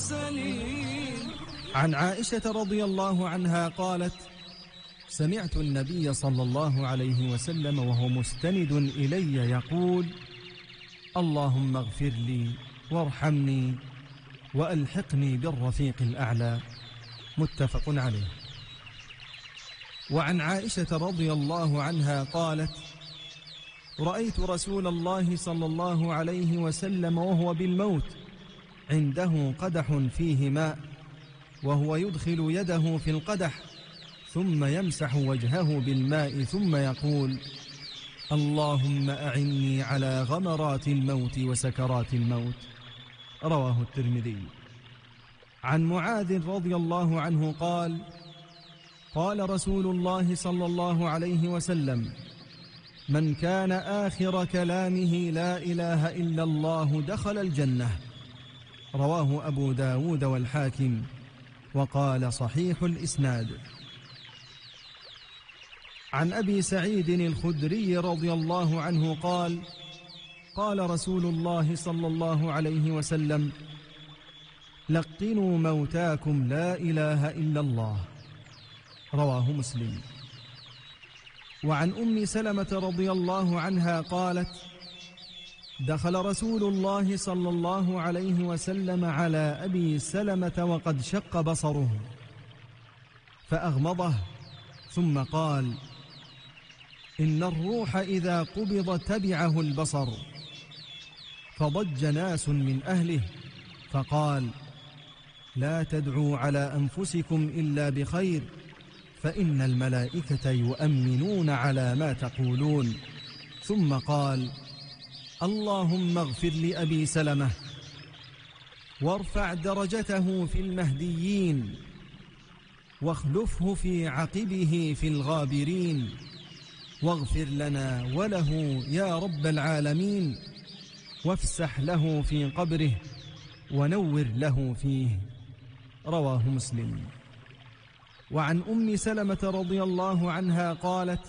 المرسلين. عن عائشة رضي الله عنها قالت: سمعت النبي صلى الله عليه وسلم وهو مستند إلي يقول: اللهم اغفر لي وارحمني وألحقني بالرفيق الأعلى. متفق عليه. وعن عائشة رضي الله عنها قالت: رأيت رسول الله صلى الله عليه وسلم وهو بالموت عنده قدح فيه ماء، وهو يدخل يده في القدح ثم يمسح وجهه بالماء ثم يقول: اللهم أعني على غمرات الموت وسكرات الموت. رواه الترمذي. عن معاذ رضي الله عنه قال: قال رسول الله صلى الله عليه وسلم: من كان آخر كلامه لا إله إلا الله دخل الجنة. رواه أبو داود والحاكم وقال صحيح الإسناد. عن أبي سعيد الخدري رضي الله عنه قال: قال رسول الله صلى الله عليه وسلم: لقنوا موتاكم لا إله إلا الله. رواه مسلم. وعن أم سلمة رضي الله عنها قالت: دخل رسول الله صلى الله عليه وسلم على أبي سلمة وقد شق بصره فأغمضه ثم قال: إن الروح إذا قبض تبعه البصر. فضج ناس من أهله فقال: لا تدعوا على أنفسكم إلا بخير، فإن الملائكة يؤمنون على ما تقولون. ثم قال: اللهم اغفر لأبي سلمة وارفع درجته في المهديين واخلفه في عقبه في الغابرين، واغفر لنا وله يا رب العالمين، وافسح له في قبره ونور له فيه. رواه مسلم. وعن أم سلمة رضي الله عنها قالت: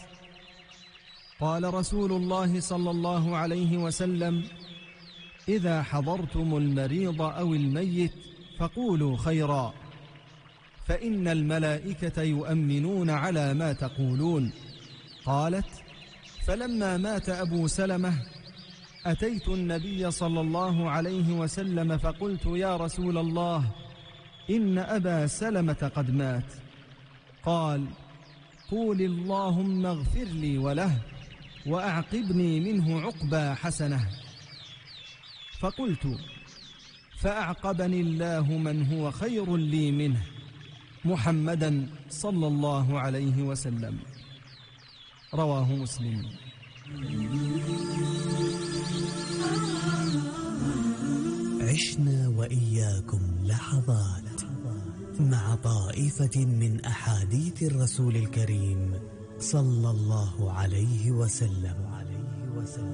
قال رسول الله صلى الله عليه وسلم: إذا حضرتم المريض أو الميت فقولوا خيرا، فإن الملائكة يؤمنون على ما تقولون. قالت: فلما مات أبو سلمة أتيت النبي صلى الله عليه وسلم فقلت: يا رسول الله، إن أبا سلمة قد مات. قال: قول اللهم اغفر لي وله وأعقبني منه عقبى حسنة. فقلت: فأعقبني الله من هو خير لي منه، محمدا صلى الله عليه وسلم. رواه مسلم. عشنا وإياكم لحظات مع طائفة من أحاديث الرسول الكريم صلى الله عليه وسلم.